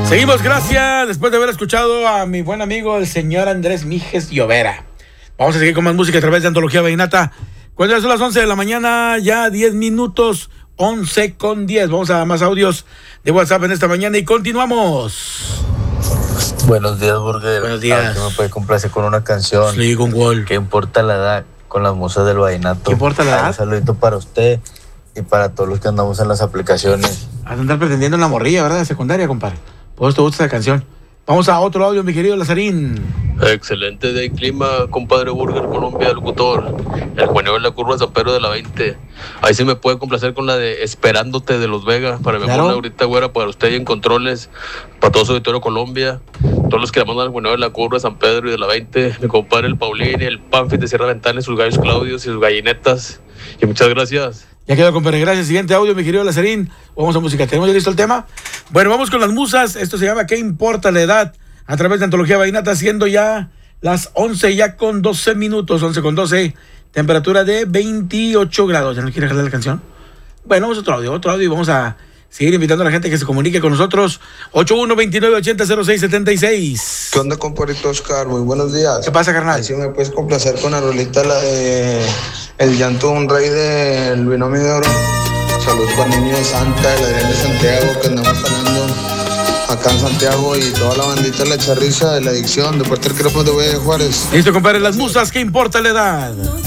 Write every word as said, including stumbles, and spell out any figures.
Seguimos, gracias, después de haber escuchado a mi buen amigo el señor Andrés Mijes Llovera. Vamos a seguir con más música a través de Antología Vallenata. Cuando ya son las once de la mañana, ya diez minutos, once con diez. Vamos a más audios de WhatsApp en esta mañana y continuamos. Buenos días, Burger. Buenos días. ¿Qué me puede complacer con una canción? Sí, con Wall. ¿Qué importa la edad? Con las musas del vallenato. ¿Qué importa la edad? Un saludito para usted y para todos los que andamos en las aplicaciones. Has de andar pretendiendo en la morrilla, ¿verdad? De secundaria, compadre. Por eso te gusta esa canción. Vamos a otro audio, mi querido Lazarín. Excelente de clima, compadre Burger, Colombia, locutor. El juvenil en la curva de San Pedro de la veinte. Ahí sí me puede complacer con la de Esperándote de Los Vega. Para mi Claro. amor, ahorita, güera, para usted y en controles. Para todo su auditorio Colombia. Todos los que le mandan al juvenil en la curva de San Pedro y de la veinte. Mi compadre el Paulín y el Panfit de Sierra Ventana y sus gallos Claudios y sus gallinetas. Y muchas gracias. Ya quedó, compadre. Gracias. Siguiente audio, mi querido Lazarín. Vamos a música. ¿Tenemos ya listo el tema? Bueno, vamos con las musas. Esto se llama ¿Qué importa la edad? A través de Antología Vallenata, siendo ya las once ya con doce minutos. once con doce. Temperatura de veintiocho grados. ¿Ya no quiere jalar la canción? Bueno, vamos a otro audio. Otro audio y vamos a seguir invitando a la gente que se comunique con nosotros. ocho uno dos nueve ocho cero cero seis siete seis. ¿Qué onda, compadrito Oscar? Muy buenos días. ¿Qué pasa, carnal? Ahí sí me puedes complacer con la rolita, la de El llanto de un rey del binomio de oro. Saludos para el niño de Santa, el Adrián de Santiago, que andamos hablando acá en Santiago, y toda la bandita de la charriza de la adicción, de Puerto Rico de Valle de Juárez. Listo, compadre. Las musas, ¿qué importa la edad?